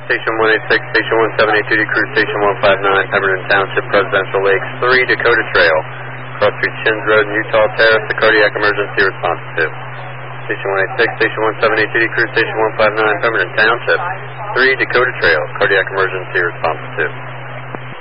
Station 186, Station 1782, Crew Station 159, Pemberton Township, Presidential Lakes 3, Dakota Trail. Cross Street, Shins Road, and Utah Terrace, the cardiac emergency response 2. Station 186, Station 1782, Crew Station 159, Pemberton Township 3, Dakota Trail, cardiac emergency response 2.